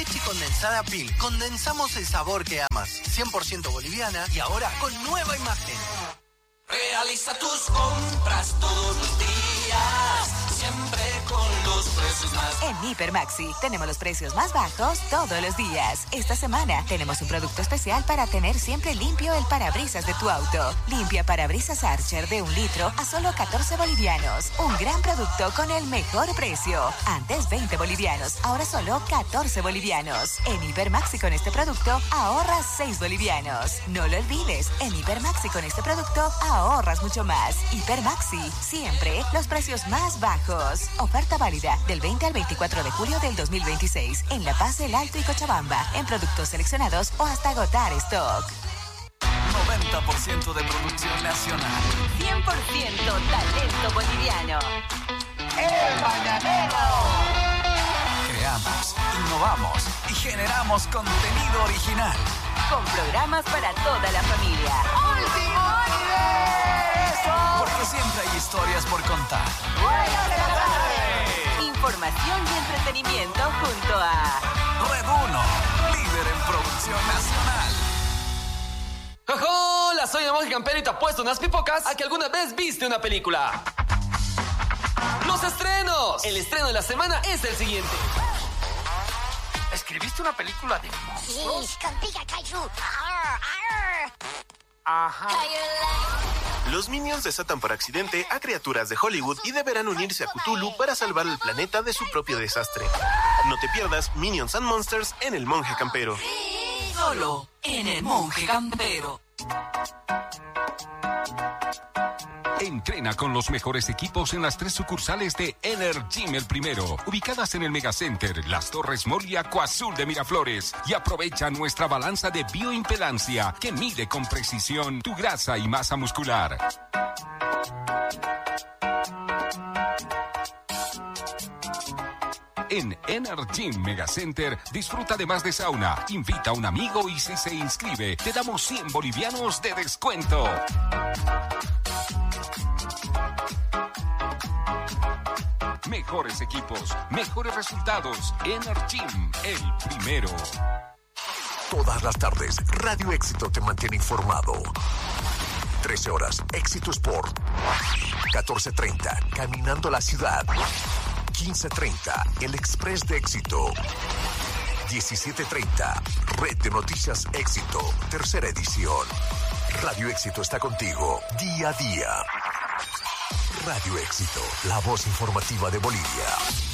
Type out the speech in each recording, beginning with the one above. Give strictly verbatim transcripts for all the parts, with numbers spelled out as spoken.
Leche condensada Pil. Condensamos el sabor que amas. cien por ciento boliviana y ahora con nueva imagen. Realiza tus compras todos los días, siempre con los precios más. En Hiper Maxi tenemos los precios más bajos todos los días. Esta semana tenemos un producto especial para tener siempre limpio el parabrisas de tu auto. Limpia parabrisas Archer de un litro a solo catorce bolivianos. Un gran producto con el mejor precio. Antes veinte bolivianos, ahora solo catorce bolivianos. En Hiper Maxi con este producto ahorras seis bolivianos. No lo olvides, en Hiper Maxi con este producto ahorras mucho más. Hiper Maxi, siempre los precios más bajos. Oferta válida del veinte al veinticuatro de julio del dos mil veintiséis en La Paz, El Alto y Cochabamba, en productos seleccionados o hasta agotar stock. noventa por ciento de producción nacional. cien por ciento talento boliviano. ¡El Mañanero! Creamos, innovamos y generamos contenido original. Con programas para toda la familia. ¡Último universo! Porque siempre hay historias por contar. ¡Buenas tardes! Información y entretenimiento junto a Red uno, líder en producción nacional. ¡Hola! Soy el Monje Campero y te apuesto unas pipocas a que alguna vez viste una película. ¡Los estrenos! El estreno de la semana es el siguiente. ¿Escribiste una película de monstruos? Sí, con Pika Kaiju. Arr, arr. Ajá. Los Minions desatan por accidente a criaturas de Hollywood y deberán unirse a Cthulhu para salvar el planeta de su propio desastre. No te pierdas Minions and Monsters en El Monje Campero. Solo en El Monje Campero. Entrena con los mejores equipos en las tres sucursales de Energym El Primero, ubicadas en el Megacenter, Las Torres Mall y Acuazul de Miraflores. Y aprovecha nuestra balanza de bioimpedancia que mide con precisión tu grasa y masa muscular. En Energym Megacenter disfruta de más de sauna, invita a un amigo y si se inscribe te damos cien bolivianos de descuento. Mejores equipos, mejores resultados. Energym, el primero. Todas las tardes, Radio Éxito te mantiene informado. trece horas, Éxito Sport. catorce treinta, Caminando la Ciudad. quince treinta, El Express de Éxito. diecisiete treinta, Red de Noticias Éxito, tercera edición. Radio Éxito está contigo, día a día. Radio Éxito, la voz informativa de Bolivia.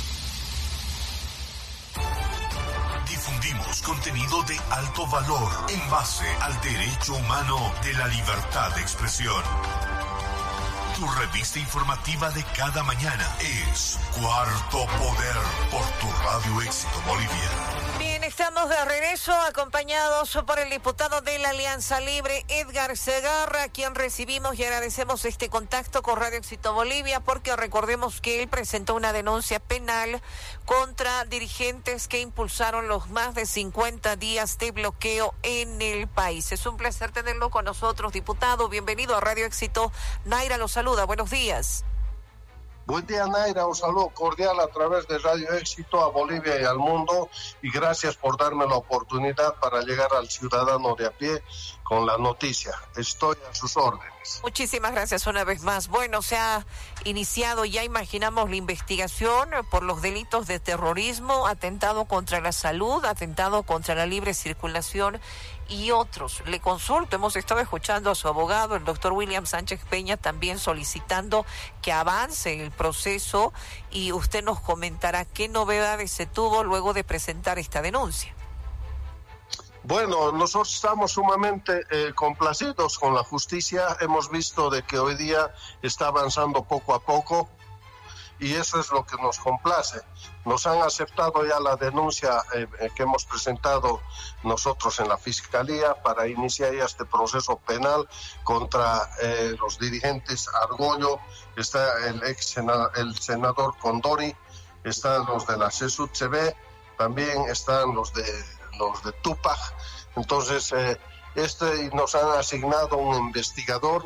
Difundimos contenido de alto valor en base al derecho humano de la libertad de expresión. Tu revista informativa de cada mañana es Cuarto Poder por tu Radio Éxito Bolivia. Bien, estamos de regreso acompañados por el diputado de la Alianza Libre, Edgar Segarra, a quien recibimos y agradecemos este contacto con Radio Éxito Bolivia, porque recordemos que él presentó una denuncia penal contra dirigentes que impulsaron los más de cincuenta días de bloqueo en el país. Es un placer tenerlo con nosotros, diputado. Bienvenido a Radio Éxito. Naira lo saluda. Buenos días. Buen día, Naira, un saludo cordial a través de Radio Éxito a Bolivia y al mundo, y gracias por darme la oportunidad para llegar al ciudadano de a pie con la noticia. Estoy a sus órdenes. Muchísimas gracias una vez más. Bueno, se ha iniciado, ya imaginamos, la investigación por los delitos de terrorismo, atentado contra la salud, atentado contra la libre circulación y otros. Le consulto, hemos estado escuchando a su abogado, el doctor William Sánchez Peña, también solicitando que avance el proceso, y usted nos comentará qué novedades se tuvo luego de presentar esta denuncia. Bueno, nosotros estamos sumamente eh, complacidos con la justicia. Hemos visto de que hoy día está avanzando poco a poco, y eso es lo que nos complace. Nos han aceptado ya la denuncia eh, que hemos presentado nosotros en la Fiscalía para iniciar ya este proceso penal contra eh, los dirigentes Argollo, está el ex senador, el senador Condori, están los de la C E S U C B, también están los de los de Tupac. Entonces, eh, este nos han asignado un investigador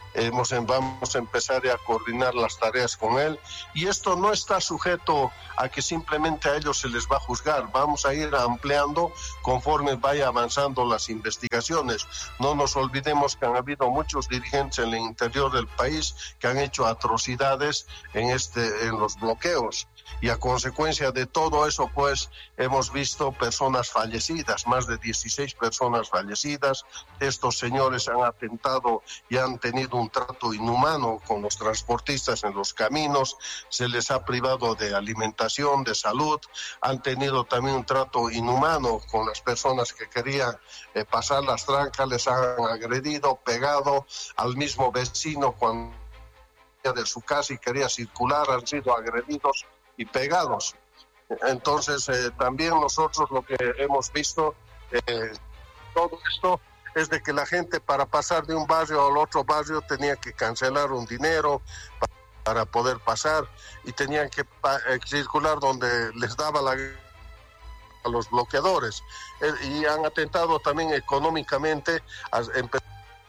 Hemos, vamos a empezar a coordinar las tareas con él, y esto no está sujeto a que simplemente a ellos se les va a juzgar. Vamos a ir ampliando conforme vaya avanzando las investigaciones. No nos olvidemos que han habido muchos dirigentes en el interior del país que han hecho atrocidades en, este, en los bloqueos. Y a consecuencia de todo eso, pues, hemos visto personas fallecidas, más de dieciséis personas fallecidas. Estos señores han atentado y han tenido un trato inhumano con los transportistas en los caminos, se les ha privado de alimentación, de salud, han tenido también un trato inhumano con las personas que querían eh, pasar las trancas, les han agredido, pegado al mismo vecino cuando de su casa y quería circular, han sido agredidos y pegados. Entonces eh, también nosotros lo que hemos visto, eh, todo esto es de que la gente para pasar de un barrio al otro barrio tenía que cancelar un dinero para, para poder pasar, y tenían que pa- circular donde les daba la a los bloqueadores, eh, y han atentado también económicamente a empezar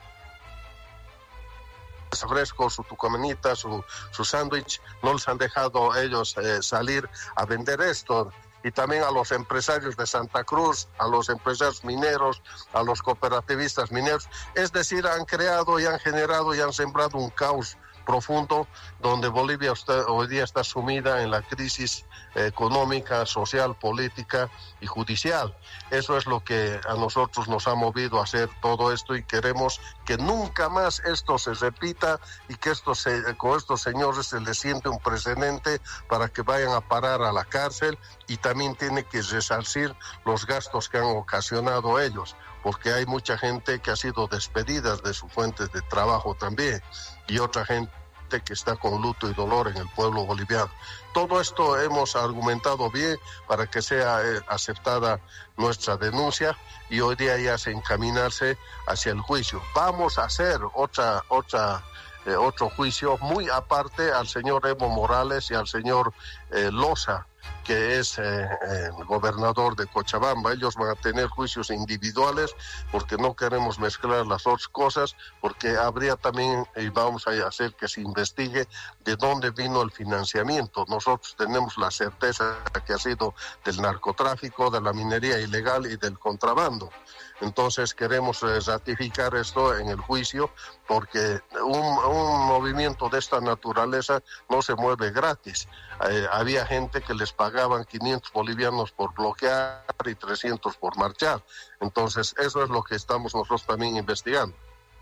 fresco, su tucamanita, su, su sándwich, no les han dejado ellos eh, salir a vender esto. Y también a los empresarios de Santa Cruz, a los empresarios mineros, a los cooperativistas mineros. Es decir, han creado y han generado y han sembrado un caos profundo donde Bolivia está, hoy día está sumida en la crisis económica, social, política y judicial. Eso es lo que a nosotros nos ha movido a hacer todo esto, y queremos que nunca más esto se repita y que esto se, con estos señores se les siente un precedente para que vayan a parar a la cárcel, y también tiene que resarcir los gastos que han ocasionado ellos, porque hay mucha gente que ha sido despedida de sus fuentes de trabajo también, y otra gente que está con luto y dolor en el pueblo boliviano. Todo esto hemos argumentado bien para que sea eh, aceptada nuestra denuncia, y hoy día ya se encaminarse hacia el juicio. Vamos a hacer otra, otra, eh, otro juicio muy aparte al señor Evo Morales y al señor eh, Loza, que es eh, eh, gobernador de Cochabamba. Ellos van a tener juicios individuales porque no queremos mezclar las otras cosas, porque habría también, y vamos a hacer que se investigue de dónde vino el financiamiento. Nosotros tenemos la certeza que ha sido del narcotráfico, de la minería ilegal y del contrabando. Entonces queremos eh, ratificar esto en el juicio, porque un, un movimiento de esta naturaleza no se mueve gratis. Eh, había gente que les pagaban quinientos bolivianos por bloquear y trescientos por marchar. Entonces eso es lo que estamos nosotros también investigando.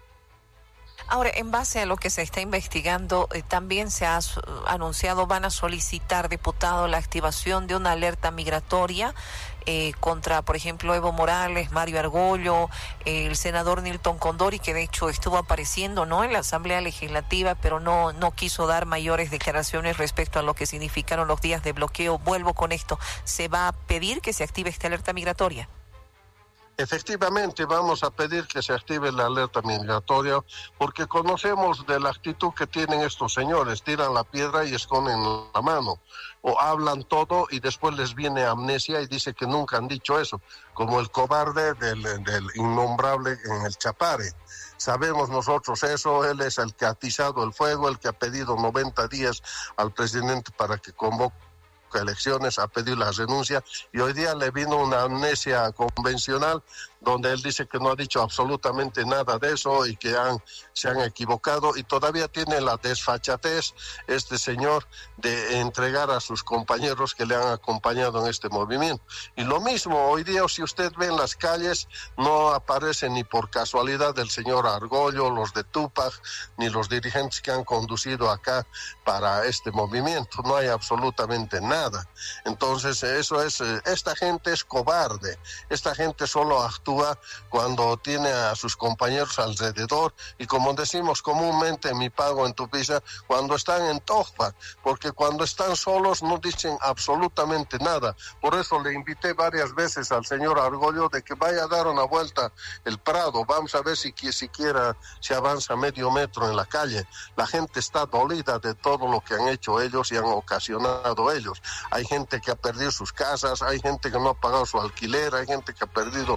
Ahora, en base a lo que se está investigando, eh, también se ha uh, anunciado, van a solicitar, diputado, la activación de una alerta migratoria eh, contra, por ejemplo, Evo Morales, Mario Argollo, eh, el senador Nilton Condori, que de hecho estuvo apareciendo, ¿no?, en la Asamblea Legislativa, pero no, no quiso dar mayores declaraciones respecto a lo que significaron los días de bloqueo. Vuelvo con esto, ¿se va a pedir que se active esta alerta migratoria? Efectivamente, vamos a pedir que se active la alerta migratoria, porque conocemos de la actitud que tienen estos señores. Tiran la piedra y esconden la mano, o hablan todo y después les viene amnesia y dice que nunca han dicho eso, como el cobarde del, del innombrable en el Chapare. Sabemos nosotros eso. Él es el que ha atizado el fuego, el que ha pedido noventa días al presidente para que convoque elecciones, ha pedido la renuncia, y hoy día le vino una amnesia convencional donde él dice que no ha dicho absolutamente nada de eso y que han, se han equivocado, y todavía tiene la desfachatez este señor de entregar a sus compañeros que le han acompañado en este movimiento. Y lo mismo, hoy día si usted ve en las calles, no aparece ni por casualidad el señor Argollo, los de Tupac, ni los dirigentes que han conducido acá para este movimiento. No hay absolutamente nada. Entonces eso es, esta gente es cobarde, esta gente solo actúa cuando tiene a sus compañeros alrededor, y como decimos comúnmente en mi pago en Tupiza, cuando están en Tojpa, porque cuando están solos no dicen absolutamente nada. Por eso le invité varias veces al señor Argollo de que vaya a dar una vuelta el Prado. Vamos a ver si siquiera se avanza medio metro en la calle. La gente está dolida de todo lo que han hecho ellos y han ocasionado ellos. Hay gente que ha perdido sus casas, hay gente que no ha pagado su alquiler, hay gente que ha perdido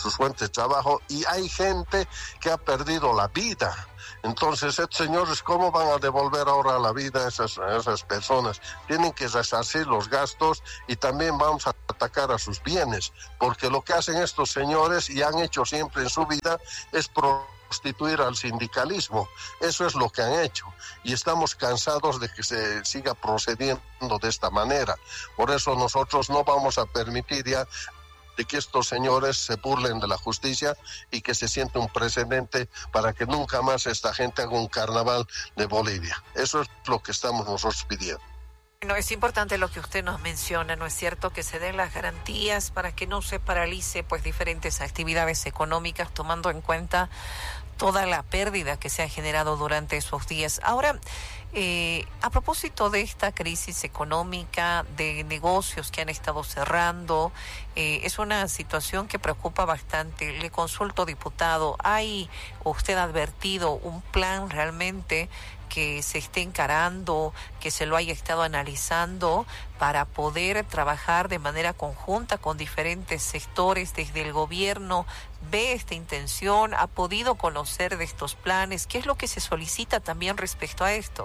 sus fuentes de trabajo, y hay gente que ha perdido la vida. Entonces, estos señores, ¿cómo van a devolver ahora la vida a esas, a esas personas? Tienen que resarcir los gastos y también vamos a atacar a sus bienes, porque lo que hacen estos señores y han hecho siempre en su vida es prostituir al sindicalismo. Eso es lo que han hecho y estamos cansados de que se siga procediendo de esta manera. Por eso nosotros no vamos a permitir ya de que estos señores se burlen de la justicia y que se siente un precedente para que nunca más esta gente haga un carnaval de Bolivia. Eso es lo que estamos nosotros pidiendo. No, es importante lo que usted nos menciona, ¿no es cierto? Que se den las garantías para que no se paralice pues diferentes actividades económicas, tomando en cuenta toda la pérdida que se ha generado durante esos días. Ahora, eh, a propósito de esta crisis económica, de negocios que han estado cerrando, eh, es una situación que preocupa bastante. Le consulto, diputado, ¿hay, usted ha advertido un plan realmente que se esté encarando, que se lo haya estado analizando para poder trabajar de manera conjunta con diferentes sectores desde el gobierno? ¿Ve esta intención? ¿Ha podido conocer de estos planes? ¿Qué es lo que se solicita también respecto a esto?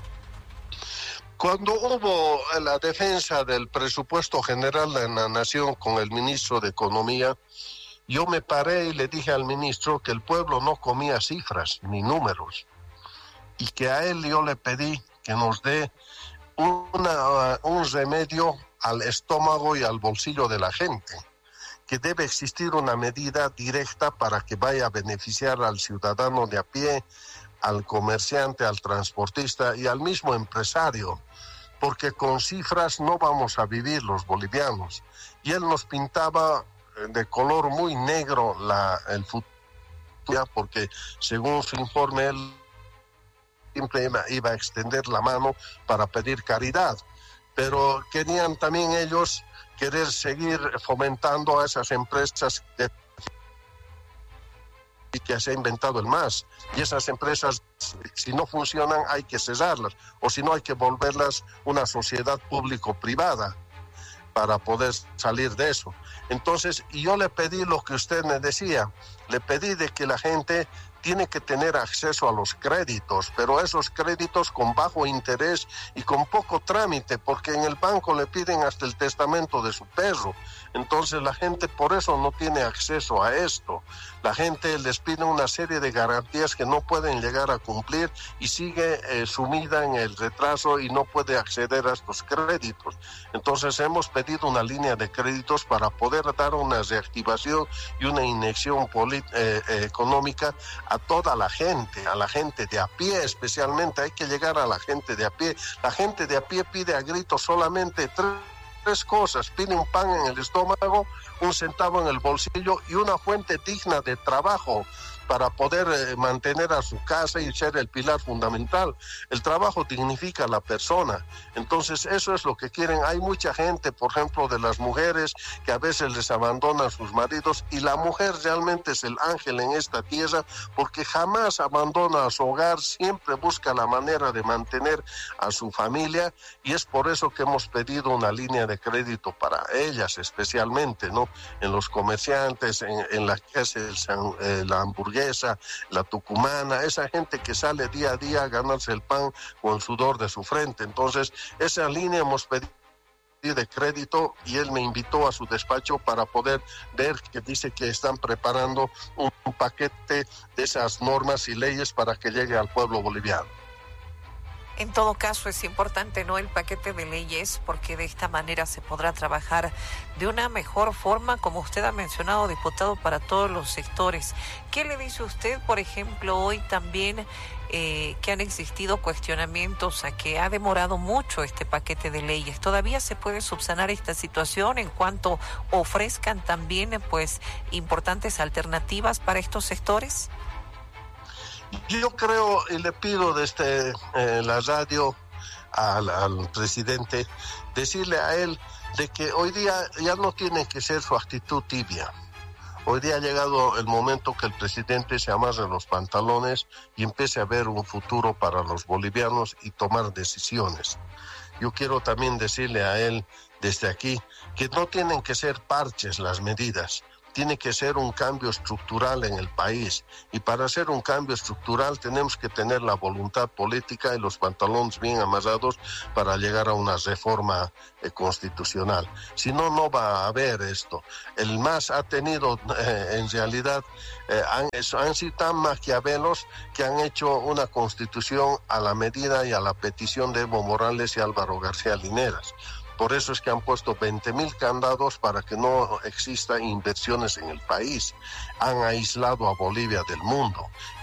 Cuando hubo la defensa del presupuesto general de la Nación con el ministro de Economía, yo me paré y le dije al ministro que el pueblo no comía cifras ni números, y que a él yo le pedí que nos dé una, un remedio al estómago y al bolsillo de la gente, que debe existir una medida directa para que vaya a beneficiar al ciudadano de a pie, al comerciante, al transportista y al mismo empresario, porque con cifras no vamos a vivir los bolivianos. Y él nos pintaba de color muy negro la, el futuro, porque según su informe él siempre iba a extender la mano para pedir caridad, pero querían también ellos querer seguir fomentando a esas empresas que, que se ha inventado el M A S, y esas empresas, si no funcionan, hay que cerrarlas, o si no, hay que volverlas una sociedad público-privada para poder salir de eso. Entonces, yo le pedí lo que usted me decía, le pedí de que la gente tiene que tener acceso a los créditos, pero esos créditos con bajo interés y con poco trámite, porque en el banco le piden hasta el testamento de su perro. Entonces la gente por eso no tiene acceso a esto. La gente les pide una serie de garantías que no pueden llegar a cumplir y sigue eh, sumida en el retraso y no puede acceder a estos créditos. Entonces hemos pedido una línea de créditos para poder dar una reactivación y una inyección polit- eh, eh, económica a toda la gente, a la gente de a pie especialmente. Hay que llegar a la gente de a pie. La gente de a pie pide a gritos solamente tres, tres cosas. Pide un pan en el estómago, un centavo en el bolsillo y una fuente digna de trabajo para poder eh, mantener a su casa y ser el pilar fundamental. El trabajo dignifica a la persona. Entonces eso es lo que quieren. Hay mucha gente, por ejemplo, de las mujeres que a veces les abandonan a sus maridos, y la mujer realmente es el ángel en esta tierra porque jamás abandona a su hogar, siempre busca la manera de mantener a su familia, y es por eso que hemos pedido una línea de crédito para ellas especialmente, ¿no? En los comerciantes, en, en la que es el, eh, la hamburguesa, la tucumana, esa gente que sale día a día a ganarse el pan con el sudor de su frente. Entonces, esa línea hemos pedido de crédito, y él me invitó a su despacho para poder ver, que dice que están preparando un, un paquete de esas normas y leyes para que llegue al pueblo boliviano. En todo caso, es importante, ¿no?, el paquete de leyes, porque de esta manera se podrá trabajar de una mejor forma, como usted ha mencionado, diputado, para todos los sectores. ¿Qué le dice usted, por ejemplo, hoy también eh, que han existido cuestionamientos a que ha demorado mucho este paquete de leyes? ¿Todavía se puede subsanar esta situación en cuanto ofrezcan también, pues, importantes alternativas para estos sectores? Yo creo y le pido desde eh, la radio al, al presidente, decirle a él de que hoy día ya no tiene que ser su actitud tibia. Hoy día ha llegado el momento que el presidente se amarre los pantalones y empiece a ver un futuro para los bolivianos y tomar decisiones. Yo quiero también decirle a él desde aquí que no tienen que ser parches las medidas. tiene que ser un cambio estructural en el país. Y para hacer un cambio estructural tenemos que tener la voluntad política y los pantalones bien amarrados para llegar a una reforma eh, constitucional. Si no, no va a haber esto. El M A S ha tenido, eh, en realidad, eh, han, han sido tan maquiavelos que han hecho una constitución a la medida y a la petición de Evo Morales y Álvaro García Lineras. Por eso es que han puesto veinte mil candados para que no existan inversiones en el país. Han aislado a Bolivia del mundo.